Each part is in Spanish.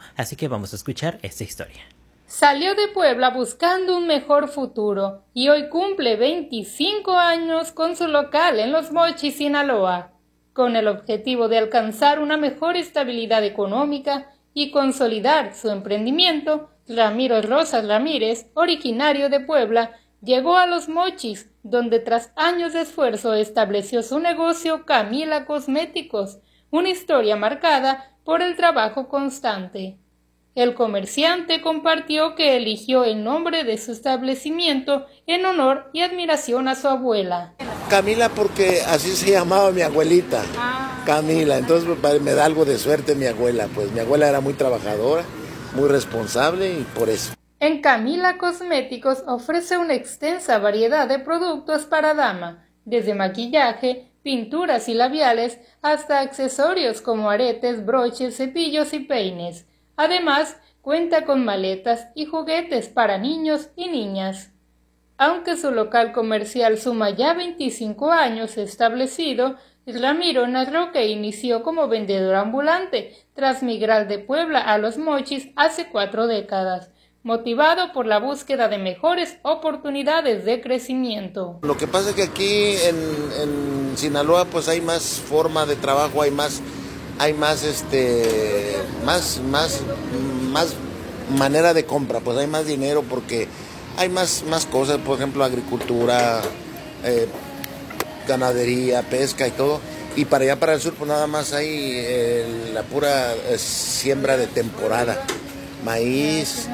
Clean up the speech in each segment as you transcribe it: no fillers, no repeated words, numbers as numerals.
Así que vamos a escuchar esta historia. Salió de Puebla buscando un mejor futuro y hoy cumple 25 años con su local en Los Mochis, Sinaloa, con el objetivo de alcanzar una mejor estabilidad económica y consolidar su emprendimiento. Ramiro Rosas Ramírez, originario de Puebla, llegó a Los Mochis, donde tras años de esfuerzo estableció su negocio Camila Cosméticos, una historia marcada por el trabajo constante. El comerciante compartió que eligió el nombre de su establecimiento en honor y admiración a su abuela. Camila, porque así se llamaba mi abuelita, Camila. Entonces me da algo de suerte mi abuela, pues mi abuela era muy trabajadora, muy responsable y por eso. En Camila Cosméticos ofrece una extensa variedad de productos para dama, desde maquillaje, pinturas y labiales, hasta accesorios como aretes, broches, cepillos y peines. Además, cuenta con maletas y juguetes para niños y niñas. Aunque su local comercial suma ya 25 años establecido, Ramiro narró que inició como vendedor ambulante tras migrar de Puebla a Los Mochis hace 4 décadas, motivado por la búsqueda de mejores oportunidades de crecimiento. Lo que pasa es que aquí en Sinaloa pues hay más forma de trabajo, hay más manera de compra, pues hay más dinero porque hay más cosas, por ejemplo agricultura, ganadería, pesca y todo, y para allá para el sur pues nada más hay la pura siembra de temporada, maíz.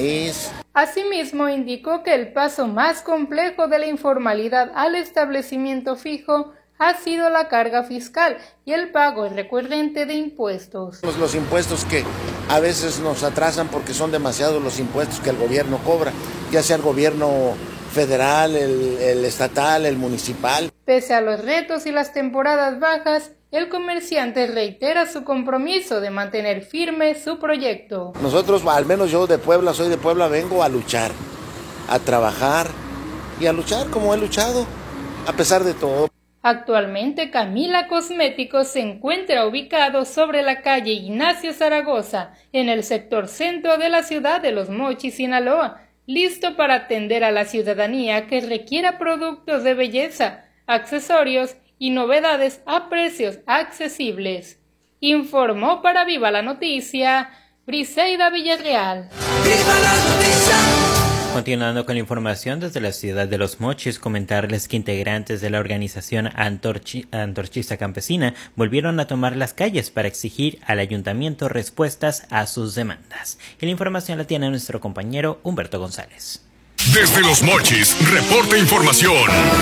Asimismo indicó que el paso más complejo de la informalidad al establecimiento fijo ha sido la carga fiscal y el pago recurrente de impuestos. Los impuestos que a veces nos atrasan porque son demasiados los impuestos que el gobierno cobra, ya sea el gobierno federal, el estatal, el municipal. Pese a los retos y las temporadas bajas, el comerciante reitera su compromiso de mantener firme su proyecto. Nosotros, al menos yo soy de Puebla, vengo a luchar, a trabajar y a luchar como he luchado, a pesar de todo. Actualmente Camila Cosméticos se encuentra ubicado sobre la calle Ignacio Zaragoza, en el sector centro de la ciudad de Los Mochis, Sinaloa, listo para atender a la ciudadanía que requiera productos de belleza, accesorios y novedades a precios accesibles. Informó para Viva la Noticia, Briseida Villarreal. ¡Viva la noticia! Continuando con la información desde la ciudad de Los Mochis, comentarles que integrantes de la organización Antorchista Campesina volvieron a tomar las calles para exigir al ayuntamiento respuestas a sus demandas. Y la información la tiene nuestro compañero Humberto González. Desde Los Mochis, reporta información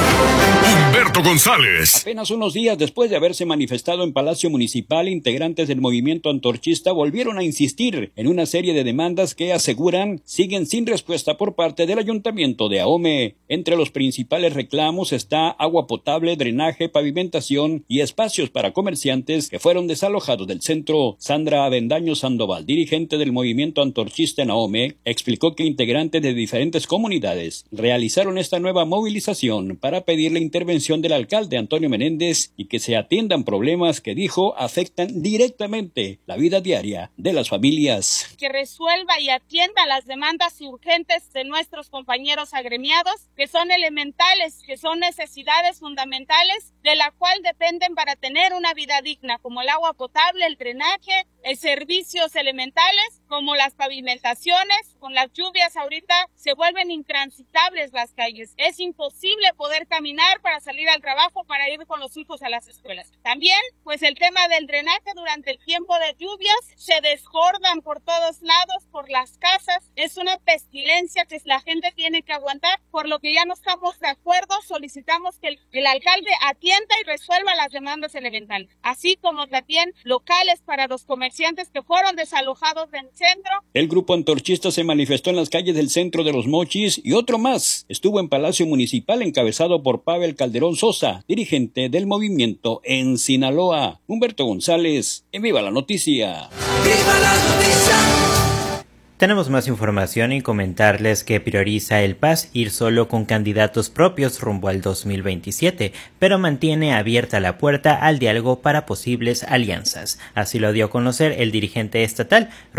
Humberto González. Apenas unos días después de haberse manifestado en Palacio Municipal, integrantes del movimiento antorchista volvieron a insistir en una serie de demandas que aseguran siguen sin respuesta por parte del ayuntamiento de Ahome. Entre los principales reclamos está agua potable, drenaje, pavimentación y espacios para comerciantes que fueron desalojados del centro. Sandra Avendaño Sandoval, dirigente del movimiento antorchista en Ahome, explicó que integrantes de diferentes comunidades realizaron esta nueva movilización para pedir la intervención del alcalde Antonio Menéndez y que se atiendan problemas que dijo afectan directamente la vida diaria de las familias. Que resuelva y atienda las demandas urgentes de nuestros compañeros agremiados, que son elementales, que son necesidades fundamentales de la cual dependen para tener una vida digna, como el agua potable, el drenaje, servicios elementales como las pavimentaciones. Con las lluvias ahorita se vuelven intransitables las calles. Es imposible poder caminar para salir al trabajo, para ir con los hijos a las escuelas. También, pues el tema del drenaje durante el tiempo de lluvias, se desbordan por todos lados, por las casas. Es una pestilencia que la gente tiene que aguantar, por lo que ya no estamos de acuerdo. Solicitamos que el alcalde atienda y resuelva las demandas elementales, así como también locales para los comerciantes que fueron desalojados del centro. El grupo antorchista se manifestó en las calles del centro de Los Mochis y otro más estuvo en Palacio Municipal encabezado por Pavel Calderón Sosa, dirigente del movimiento en Sinaloa. Humberto González, en Viva la Noticia. ¡Viva la Noticia! Tenemos más información y comentarles que prioriza el PAS ir solo con candidatos propios rumbo al 2027, pero mantiene abierta la puerta al diálogo para posibles alianzas. Así lo dio a conocer el dirigente estatal